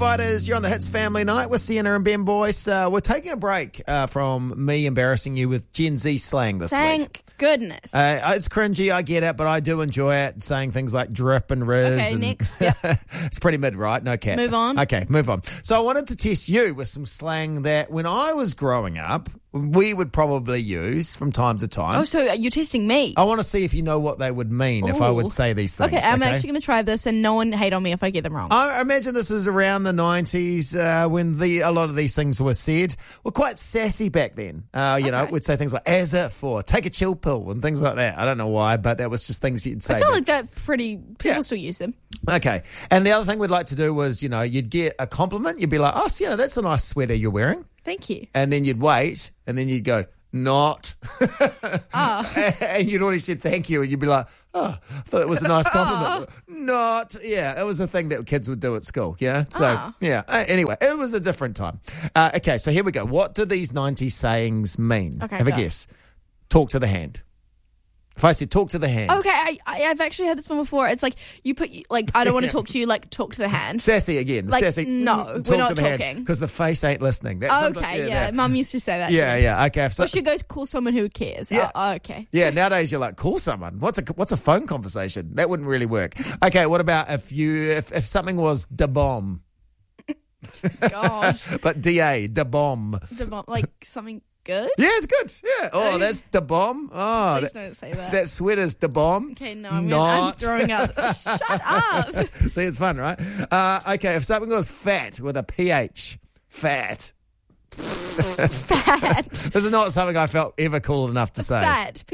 Fighters. You're on the Hits Family Night with Sienna and Ben Boyce. We're taking a break from me embarrassing you with Gen Z slang this week. Thank goodness. It's cringy, I get it, but I do enjoy it, saying things like drip and riz. Okay, and next. Yep. It's pretty mid, right? No cap. Move on. Okay, move on. So I wanted to test you with some slang that when I was growing up, we would probably use from time to time. Oh, so you're testing me? I want to see if you know what they would mean if I would say these things. Okay, I'm actually going to try this and no one hate on me if I get them wrong. I imagine this was around the 90s when a lot of these things were said. We're quite sassy back then. You know, we'd say things like as if or take a chill pill and things like that. I don't know why, but that was just things you'd say. I feel like that people still use them. Okay. And the other thing we'd like to do was, you know, you'd get a compliment. You'd be like, oh, Sienna, that's a nice sweater you're wearing. Thank you. And then you'd wait and then you'd go, not. And you'd already said thank you and you'd be like, oh, I thought it was a nice compliment. Not. Yeah, it was a thing that kids would do at school. Yeah. So, yeah. Anyway, it was a different time. Okay, so here we go. What do these 90s sayings mean? Okay, have a guess. Talk to the hand. If I said talk to the hand. Okay, I've actually heard this one before. It's like you put, like, I don't want to talk to you, like, talk to the hand. Sassy again. Like, sassy. no, we're not talking. Because the face ain't listening. That's Okay, yeah. Mum used to say that. Yeah. Okay. Or she goes, call someone who cares. Yeah. Okay. Yeah, nowadays you're like, call someone. What's a phone conversation? That wouldn't really work. Okay, what about if something was da bomb? Gosh. But DA, da bomb. Da bomb, like something good? Yeah, it's good. Yeah. Oh, that's da bomb. Oh, please don't say that. That sweater's da bomb. Okay, no, I'm throwing up. Shut up. See, it's fun, right? Okay, if something was fat with a PH, fat. Fat. This is not something I felt ever cool enough to say. Fat,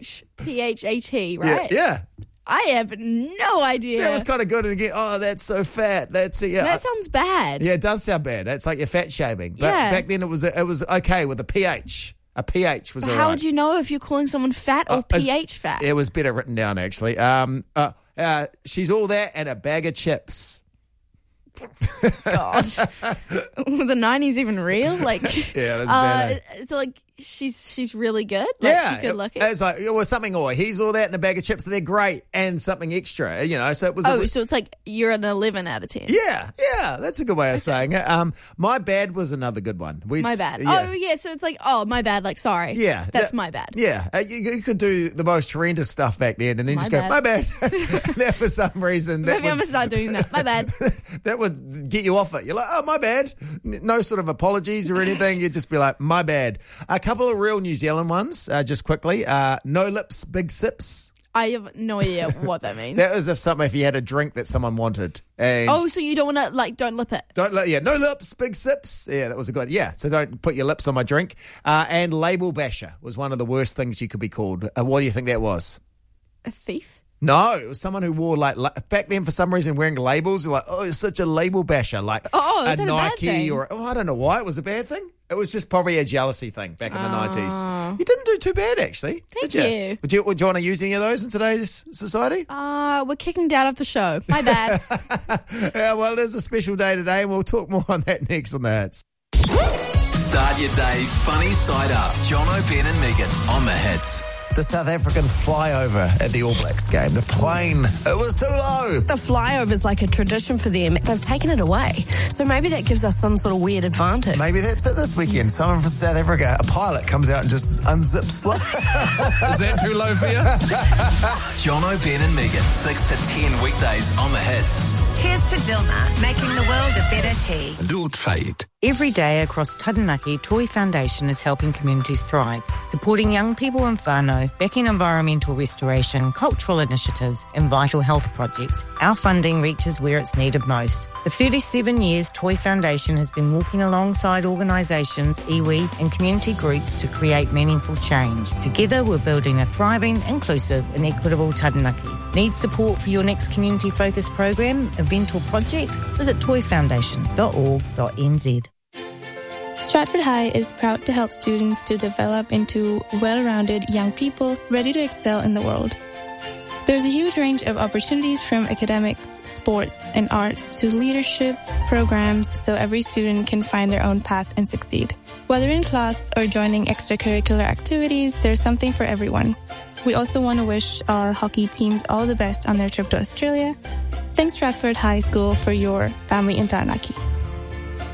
PHAT, right? Yeah. I have no idea. That was kind of good. And again, oh, that's so fat. That's yeah. That sounds bad. Yeah, it does sound bad. It's like you're fat shaming. But back then it was okay with a PH. A PH was all right. How would you know if you're calling someone fat or PH fat? It was better written down, actually. She's all that and a bag of chips. God. Were the 90s even real? Like, yeah, that's bad. So, like, she's really good? Like, yeah. She's good looking? It's like, well, something, or he's all that and a bag of chips, they're great, and something extra, you know, so it was... so it's like you're an 11 out of 10. Yeah, that's a good way of saying it. My bad was another good one. My bad. Yeah. Oh, yeah, so it's like, oh, my bad, like, sorry. Yeah. That's my bad. Yeah, you could do the most horrendous stuff back then and then My just bad. go, my bad. That for some reason... Maybe I'm going to start doing that. My bad. That would get you off it. You're like, oh, my bad. No sort of apologies or anything. You'd just be like, my bad. A couple of real New Zealand ones, just quickly. No lips, big sips. I have no idea what that means. That was if you had a drink that someone wanted. And so you don't want to, like, don't lip it. no lips, big sips. Yeah, that was a good, so don't put your lips on my drink. And label basher was one of the worst things you could be called. What do you think that was? A thief? No, it was someone who wore, like, back then for some reason wearing labels. You're like, oh, you're such a label basher. Like that's a not a bad Nike thing. or, I don't know why it was a bad thing. It was just probably a jealousy thing back in the 90s. You didn't do too bad, actually. Thank did you. Would you want to use any of those in today's society? We're kicking down off the show. My bad. Yeah, well, it is a special day today, and we'll talk more on that next on the Hits. Start your day funny side up. Jono, Ben and Megan on the Hits. The South African flyover at the All Blacks game. The plane, it was too low. The flyover is like a tradition for them. They've taken it away. So maybe that gives us some sort of weird advantage. Maybe that's it this weekend. Someone from South Africa, a pilot, comes out and just unzips slow. Is that too low for you? Jono, Ben and Megan, 6 to 10 weekdays on the Hits. Cheers to Dilmah, making the world a better tea. Don't fight. Every day across Taranaki, Toi Foundation is helping communities thrive, supporting young people in whānau, backing environmental restoration, cultural initiatives and vital health projects. Our funding reaches where it's needed most. For 37 years, Toi Foundation has been walking alongside organisations, iwi and community groups to create meaningful change. Together, we're building a thriving, inclusive and equitable Taranaki. Need support for your next community-focused program, event or project? Visit toifoundation.org.nz. Stratford High is proud to help students to develop into well-rounded young people ready to excel in the world. There's a huge range of opportunities from academics, sports, and arts to leadership programs so every student can find their own path and succeed. Whether in class or joining extracurricular activities, there's something for everyone. We also want to wish our hockey teams all the best on their trip to Australia. Thanks Stratford High School for your family in Taranaki.